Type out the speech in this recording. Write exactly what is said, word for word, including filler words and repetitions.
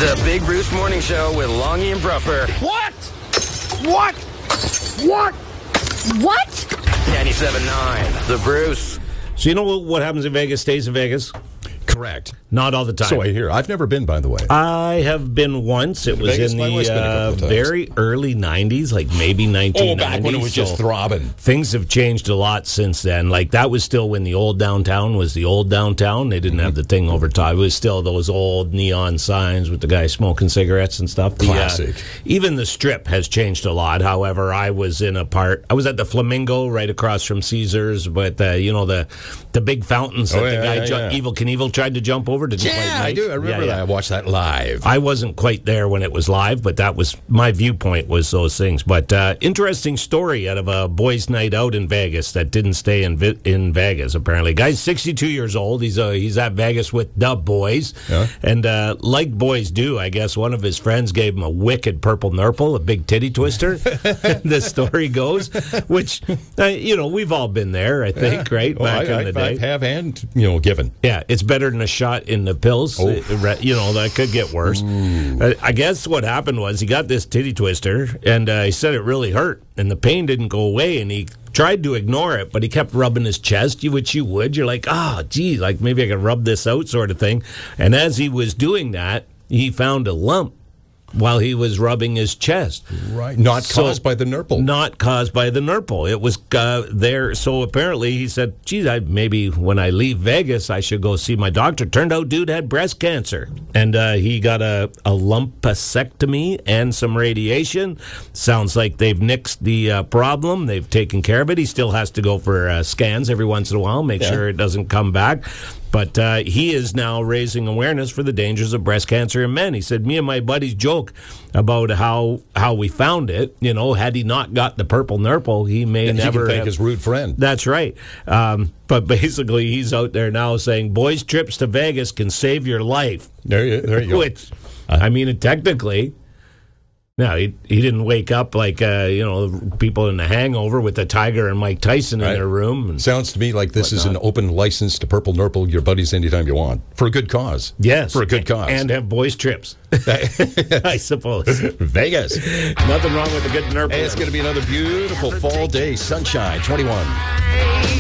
The Big Bruce Morning Show with Longy and Bruffer. What? What? What? What? ninety-seven point nine. The Bruce. So you know what happens in Vegas stays in Vegas? Correct. Not all the time. So I hear. I've never been, by the way. I have been once. It was Vegas? in My wife's the been a couple uh, of times. very early nineties, like maybe nineteen nineties. Oh, back when it was just so throbbing. Things have changed a lot since then. Like, that was still when the old downtown was the old downtown. They didn't have the thing over top. It was still those old neon signs with the guy smoking cigarettes and stuff. The, Classic. Uh, even the Strip has changed a lot. However, I was in a part. I was at the Flamingo right across from Caesars, but uh, you know the the big fountains that Oh, the yeah, guy yeah, ju- yeah. Evil Knievel tried to jump over. Didn't quite Yeah, I make. do. I remember Yeah, yeah. that. I watched that live. I wasn't quite there when it was live, but that was my viewpoint was those things. But uh, interesting story out of a boys' night out in Vegas that didn't stay in Vi- in Vegas. Apparently, guy's sixty-two years old. He's uh, he's at Vegas with the boys, Yeah. and uh, like boys do, I guess one of his friends gave him a wicked purple nurple, a big titty twister. The story goes, which uh, you know we've all been there. I think, Yeah. right Oh, back I, in the I, day. I have and, you know, given. Yeah, it's better than a shot in the pills. Oh. Uh, re- You know, that could get worse. Uh, I guess what happened was he got this titty twister, and uh, he said it really hurt, and the pain didn't go away, and he tried to ignore it, but he kept rubbing his chest, you- which you would. You're like, oh, gee, like maybe I can rub this out sort of thing. And as he was doing that, he found a lump while he was rubbing his chest. Right. Not So- caused by the nurple. Not caused by the nurple. It was uh, there. So apparently he said, geez, I, maybe when I leave Vegas, I should go see my doctor. Turned out dude had breast cancer. And uh, he got a, a lumpectomy and some radiation. Sounds like they've nixed the uh, problem. They've taken care of it. He still has to go for uh, scans every once in a while, make Yeah. sure it doesn't come back. But uh, he is now raising awareness for the dangers of breast cancer in men. He said, me and my buddies joke about how how we found it. You know, had he not got the purple nurple, he may And he never can thank have. his rude friend. That's right. Um, but basically, he's out there now saying, boys' trips to Vegas can save your life. There you, there you go. Which, I mean, technically... No, he, he didn't wake up like, uh, you know, people in The Hangover with the Tiger and Mike Tyson in Right. their room. And, Sounds to me like this is an open license to purple nurple your buddies anytime you want. For a good cause. yes. For a good cause. And have boys' trips, I suppose. Vegas. Nothing wrong with a good nurple. Hey, it's going to be another beautiful fall day. Sunshine, twenty-one.